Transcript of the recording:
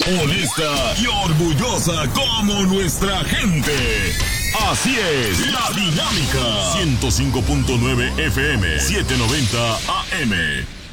honesta y orgullosa como nuestra gente. Así es, La Dinámica. 105.9 FM, 790 AM.